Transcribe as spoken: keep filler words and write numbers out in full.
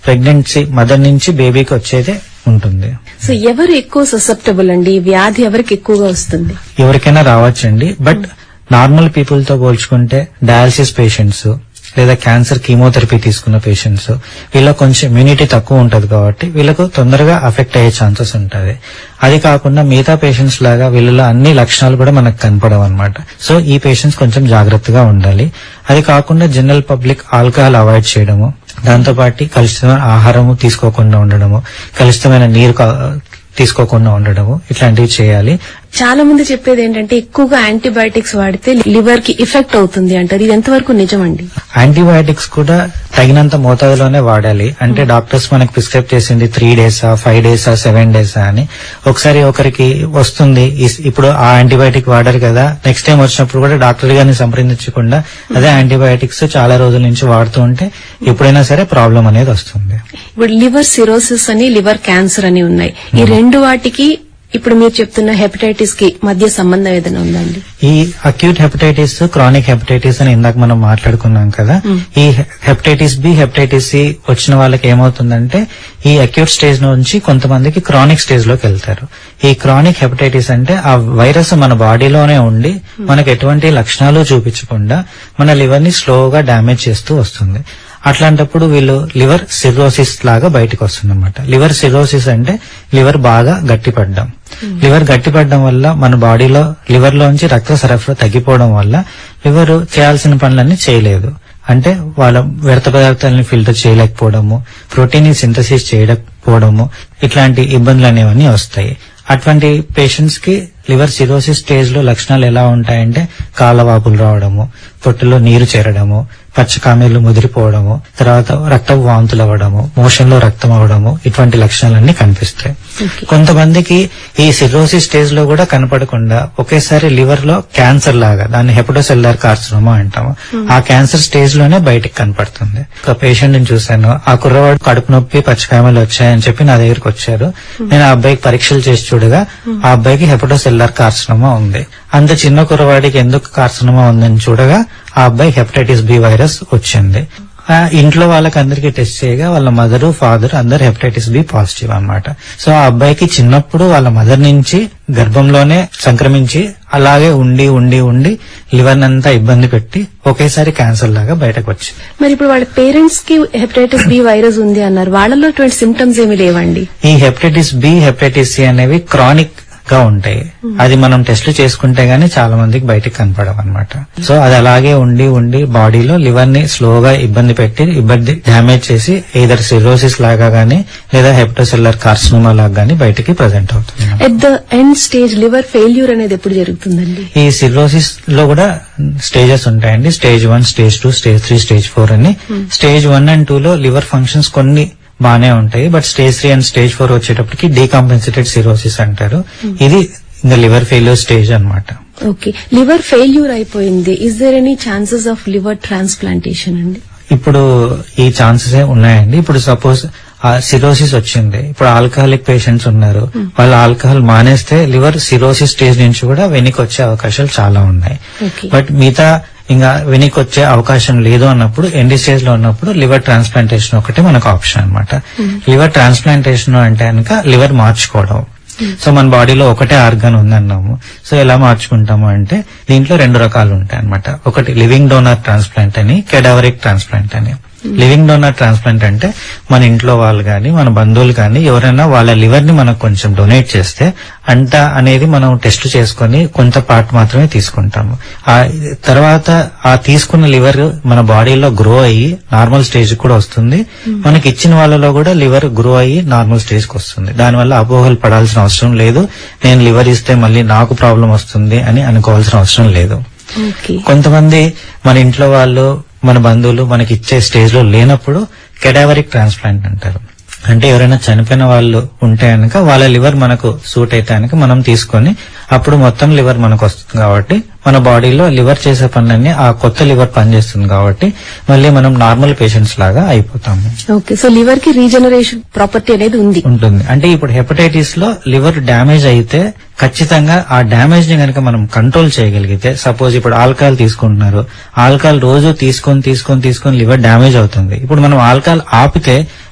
Pregnancy mother నుంచి బేబీకి వచ్చేదే ఉంటుంది. సో ఎవరు ఎక్కువ ససెప్టబుల్ అండి? వ్యాధి ఎవరికి ఎక్కువగా వస్తుంది? ఎవరికైనా రావచ్చండి, బట్ నార్మల్ పీపుల్ తో పోల్చుకుంటే డయాలసిస్ పేషెంట్స్ లేదా క్యాన్సర్ కీమోథెరపీ తీసుకున్న పేషెంట్స్ వీళ్ళకి కొంచెం ఇమ్యూనిటీ తక్కువ ఉంటది కాబట్టి వీళ్ళకు తొందరగా అఫెక్ట్ అయ్యే ఛాన్సెస్ ఉంటది. అది కాకుండా మిగతా పేషెంట్స్ లాగా వీళ్ళలో అన్ని లక్షణాలు కూడా మనకు కనపడవు అనమాట. సో ఈ పేషెంట్స్ కొంచెం జాగ్రత్తగా ఉండాలి. అది కాకుండా జనరల్ పబ్లిక్ ఆల్కహాల్ అవాయిడ్ చేయడము, దాంతో పాటు కలుషితమైన ఆహారము తీసుకోకుండా ఉండడము, కలుషితమైన నీరు తీసుకోకుండా ఉండడము, ఇట్లాంటివి చేయాలి. చాలా మంది చెప్పేది ఏంటంటే ఎక్కువగా యాంటీబయాటిక్స్ వాడితే లివర్ కి ఎఫెక్ట్ అవుతుంది అంటారు. ఇది ఎంతవరకు నిజమండి? యాంటీబయాటిక్స్ కూడా తగినంత మోతాదులోనే వాడాలి. అంటే డాక్టర్స్ మనకి ప్రిస్క్రైబ్ చేసింది త్రీ డేసా ఫైవ్ డేసా సెవెన్ డేసా అని. ఒకసారి ఒకరికి వస్తుంది, ఇప్పుడు ఆ యాంటీబయాటిక్ వాడారు కదా, నెక్స్ట్ టైం వచ్చినప్పుడు కూడా డాక్టర్ గారిని సంప్రదించకుండా అదే యాంటీబయాటిక్స్ చాలా రోజుల నుంచి వాడుతూ ఉంటే ఎప్పుడైనా సరే ప్రాబ్లం అనేది వస్తుంది. ఇప్పుడు లివర్ సిరోసిస్ అని లివర్ క్యాన్సర్ అని ఉన్నాయి. ఈ రెండు వాటికి ఇప్పుడు మీరు చెప్తున్న హెపటైటిస్ కి మధ్య సంబంధం ఏదైనా ఉందండి? ఈ అక్యూట్ హెపటైటిస్, క్రానిక్ హెపటైటిస్ అని ఇందాక మనం మాట్లాడుకున్నాం కదా. ఈ హెపటైటిస్ బి, హెపటైటిస్ సి వచ్చిన వాళ్ళకి ఏమవుతుందంటే ఈ అక్యూట్ స్టేజ్ నుంచి కొంతమందికి క్రానిక్ స్టేజ్ లోకి వెళ్తారు. ఈ క్రానిక్ హెపటైటిస్ అంటే ఆ వైరస్ మన బాడీలోనే ఉండి మనకు ఎటువంటి లక్షణాలు చూపించకుండా మన లివర్ ని స్లోగా డ్యామేజ్ చేస్తూ వస్తుంది. అట్లాంటప్పుడు వీళ్ళు లివర్ సిరోసిస్ లాగా బయటకు వస్తుందన్నమాట. లివర్ సిరోసిస్ అంటే లివర్ బాగా గట్టిపడ్డం. లివర్ గట్టిపడడం వల్ల మన బాడీలో లివర్ లోంచి రక్త సరఫరా తగ్గిపోవడం వల్ల లివర్ చేయాల్సిన పనులన్నీ చేయలేదు. అంటే వాళ్ళ వ్యర్థ పదార్థాలని ఫిల్టర్ చేయలేకపోవడము, ప్రోటీన్ ని సింథసిస్ చేయలేకపోవడము, ఇట్లాంటి ఇబ్బందులు అనేవన్నీ వస్తాయి. అటువంటి పేషెంట్స్ కి లివర్ సిరోసిస్ స్టేజ్ లో లక్షణాలు ఎలా ఉంటాయంటే కాళ్ళవాపులు రావడము, పొట్టులో నీరు చేరడము, పచ్చకామెర్లు ముదిరిపోవడము, తర్వాత రక్తపు వాంతులు అవ్వడము, మోషన్ లో రక్తం అవ్వడము, ఇటువంటి లక్షణాలన్నీ కనిపిస్తాయి. కొంతమందికి ఈ సిరోసిస్ స్టేజ్ లో కూడా కనపడకుండా ఒకేసారి లివర్ లో క్యాన్సర్ లాగా, దాన్ని హెపటోసెల్యులర్ కార్సినోమా అంటాము, ఆ క్యాన్సర్ స్టేజ్ లోనే బయటకు కనపడుతుంది. ఒక పేషెంట్ ని చూశాను, ఆ కుర్రవాడు కడుపు నొప్పి పచ్చకామెలు వచ్చాయని చెప్పి నా దగ్గరికి వచ్చారు. నేను ఆ అబ్బాయికి పరీక్షలు చేసి చూడగా ఆ అబ్బాయికి హెపటోసెల్యులర్ కార్సినోమా ఉంది. అంత చిన్న కుర్రవాడికి ఎందుకు కార్సినోమా ఉందని చూడగా ఆ అబ్బాయి హెపటైటిస్ బి వైరస్ వచ్చింది. ఇంట్లో వాళ్ళకి అందరికి టెస్ట్ చేయగా వాళ్ళ మదర్ ఫాదర్ అందరు హెపటైటిస్ బి పాజిటివ్ అన్నమాట. సో ఆ అబ్బాయికి చిన్నప్పుడు వాళ్ళ మదర్ నుంచి గర్భంలోనే సంక్రమించి అలాగే ఉండి ఉండి ఉండి లివర్ అంతా ఇబ్బంది పెట్టి ఒకేసారి క్యాన్సర్ లాగా బయటకు వచ్చింది. మరి ఇప్పుడు వాళ్ళ పేరెంట్స్ కి హెపటైటిస్ బి వైరస్ ఉంది అన్నారు, వాళ్ళలో ఇటువంటి సిమ్టమ్స్ ఏమి లేవండి? ఈ హెపటైటిస్ బి, హెపటైటిస్ సి అనేవి క్రానిక్ గా ఉంటాయి. అది మనం టెస్ట్లు చేసుకుంటే గానీ చాలా మందికి బయటకు కనపడవు అనమాట. సో అది అలాగే ఉండి ఉండి బాడీలో లివర్ ని స్లోగా ఇబ్బంది పెట్టి ఇబ్బంది డ్యామేజ్ చేసి ఏదర్ సిరోసిస్ లాగా గానీ లేదా హెపటోసెల్యులర్ కార్సినోమా లాగా గానీ బయటికి ప్రజెంట్ అవుతుంది. At the end stage liver failure అనేది ఎప్పుడు జరుగుతుందండి? ఈ సిరోసిస్ లో కూడా స్టేజెస్ ఉంటాయండి. Stage one, stage two, stage three, stage four అని. స్టేజ్ వన్ అండ్ టూ లో లివర్ ఫంక్షన్స్ కొన్ని బానే ఉంటాయి, but stage three and stage four వచ్చేటప్పటికి డీకాంపెన్సేటెడ్ సిరోసిస్ అంటారు. ఇది ఇంకా లివర్ ఫెయిల్యూర్ స్టేజ్ అన్నమాట. ఓకే, లివర్ ఫెయిల్యూర్ అయిపోయింది, is there any chances of liver transplantation అండి? ఇప్పుడు ఈ ఛాన్సెస్ ఉన్నాయండి. ఇప్పుడు సపోజ్ సిరోసిస్ వచ్చింది, ఇప్పుడు ఆల్కహాలిక్ పేషెంట్స్ ఉన్నారు, వాళ్ళు ఆల్కహాల్ మానేస్తే లివర్ సిరోసిస్ స్టేజ్ నుంచి కూడా వెనక్కి వచ్చే అవకాశాలు చాలా ఉన్నాయి. బట్ మిగతా ఇంకా వెనక్కి వచ్చే అవకాశం లేదు అన్నప్పుడు ఎండి స్టేజ్ లో ఉన్నప్పుడు లివర్ ట్రాన్స్ప్లాంటేషన్ ఒకటి మనకు ఆప్షన్ అన్నమాట. లివర్ ట్రాన్స్ప్లాంటేషన్ అంటే కనుక లివర్ మార్చుకోవడం. సో మన బాడీలో ఒకటే ఆర్గాన్ ఉందన్నాము, సో ఎలా మార్చుకుంటాము అంటే దీంట్లో రెండు రకాలు ఉంటాయి అన్నమాట. ఒకటి లివింగ్ డోనర్ ట్రాన్స్ప్లాంట్ అని, కెడావరిక్ ట్రాన్స్ప్లాంట్ అని. లివింగ్ డోనర్ ట్రాన్స్ప్లాంట్ అంటే మన ఇంట్లో వాళ్ళు గాని మన బంధువులు గాని ఎవరైనా వాళ్ళ లివర్ ని మనకు కొంచెం డొనేట్ చేస్తే అంతా అనేది మనం టెస్ట్ చేసుకుని కొంత పార్ట్ మాత్రమే తీసుకుంటాము. ఆ తర్వాత ఆ తీసుకున్న లివర్ మన బాడీలో గ్రో అయ్యి నార్మల్ స్టేజ్ కూడా వస్తుంది. మనకి ఇచ్చిన వాళ్ళలో కూడా లివర్ గ్రో అయ్యి నార్మల్ స్టేజ్ కి వస్తుంది. దానివల్ల అపోహలు పడాల్సిన అవసరం లేదు. నేను లివర్ ఇస్తే మళ్ళీ నాకు ప్రాబ్లం వస్తుంది అని అనుకోవాల్సిన అవసరం లేదు. కొంతమంది మన ఇంట్లో వాళ్ళు మన బంధువులు మనకి ఇచ్చే స్టేజ్ లో లేనప్పుడు కెడావరిక్ ట్రాన్స్ప్లాంట్ అంటారు. అంటే ఎవరైనా చనిపోయిన వాళ్ళు ఉంటే కనుక వాళ్ళ లివర్ మనకు సూట్ అయితే కనుక మనం తీసుకొని అప్పుడు మొత్తం లివర్ మనకు వస్తుంది కాబట్టి మన బాడీలో లివర్ చేసే పనులన్నీ ఆ కొత్త లివర్ పనిచేస్తుంది కాబట్టి మళ్ళీ మనం నార్మల్ పేషెంట్స్ లాగా అయిపోతాము. ఓకే, సో లివర్ కి రీజనరేషన్ ప్రాపర్టీ అనేది ఉంది ఉంటుంది. అంటే ఇప్పుడు హెపటైటిస్ లో లివర్ డ్యామేజ్ అయితే ఖచ్చితంగా ఆ డ్యామేజ్ ని కనుక మనం కంట్రోల్ చేయగలిగితే, సపోజ్ ఇప్పుడు ఆల్కహాల్ తీసుకుంటున్నారు, ఆల్కహాల్ రోజు తీసుకొని తీసుకొని తీసుకొని లివర్ డ్యామేజ్ అవుతుంది. ఇప్పుడు మనం ఆల్కహాల్ ఆపితే